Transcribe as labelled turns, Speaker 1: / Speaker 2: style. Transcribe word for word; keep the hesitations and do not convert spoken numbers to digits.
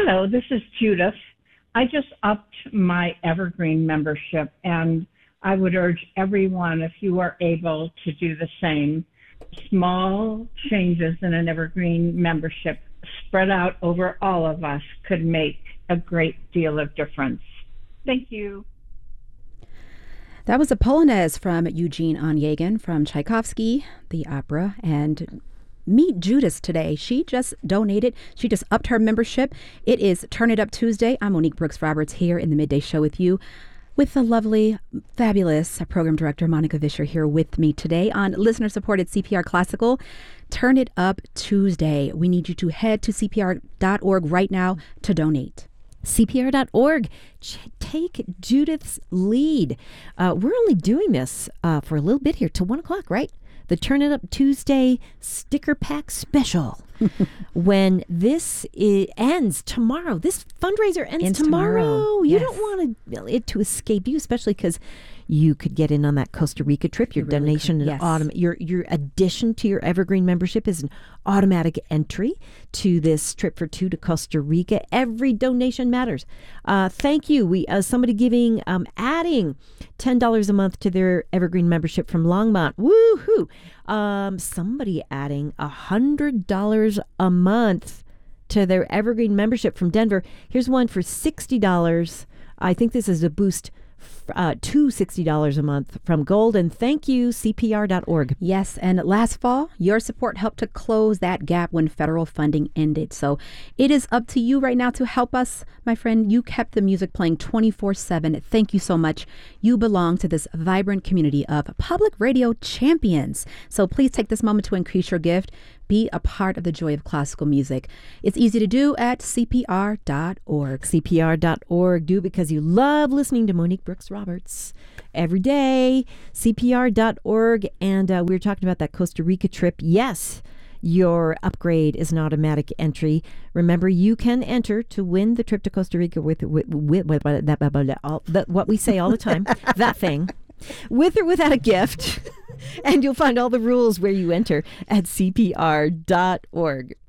Speaker 1: Hello, this is Judith. I just upped my Evergreen membership, and I would urge everyone, if you are able, to do the same. Small changes in an Evergreen membership spread out over all of us could make a great deal of difference. Thank you.
Speaker 2: That was a Polonaise from Eugene Onegin from Tchaikovsky, the opera, and meet Judith today. She just donated. She just upped her membership. It is Turn It Up Tuesday. I'm Monique Brooks Roberts here in the Midday Show with you, with the lovely, fabulous program director Monica Vischer here with me today on listener-supported C P R Classical. Turn It Up Tuesday. We need you to head to C P R dot org right now to donate.
Speaker 3: C P R dot org. Ch- take Judith's lead. Uh, we're only doing this uh, for a little bit here till one o'clock, right? The Turn It Up Tuesday sticker pack special. When this I- ends tomorrow, this fundraiser ends,
Speaker 2: Ends
Speaker 3: tomorrow.
Speaker 2: tomorrow.
Speaker 3: You
Speaker 2: Yes.
Speaker 3: don't want to, it to escape you, especially because you could get in on that Costa Rica trip. Your
Speaker 2: You really
Speaker 3: donation,
Speaker 2: could,
Speaker 3: and
Speaker 2: yes.
Speaker 3: autom- your your addition to your Evergreen membership is an automatic entry to this trip for two to Costa Rica. Every donation matters. Uh, thank you. We uh, somebody giving um, adding ten dollars a month to their Evergreen membership from Longmont. Woohoo! Um, somebody adding a hundred dollars a month to their Evergreen membership from Denver. Here's one for sixty dollars. I think this is a boost uh, to sixty dollars a month from Golden. Thank you, C P R dot org.
Speaker 2: Yes, and last fall, your support helped to close that gap when federal funding ended. So it is up to you right now to help us. My friend, you kept the music playing twenty-four seven. Thank you so much. You belong to this vibrant community of public radio champions. So please take this moment to increase your gift. Be a part of the joy of classical music. It's easy to do at C P R dot org.
Speaker 3: C P R dot org. Do it because you love listening to Monique Brooks Roberts every day. C P R dot org. And uh, we were talking about that Costa Rica trip. Yes, your upgrade is an automatic entry. Remember, you can enter to win the trip to Costa Rica with, with, with, with, with that, that, all, that, what we say all the time, that thing, with or without a gift. And you'll find all the rules where you enter at C P R dot org.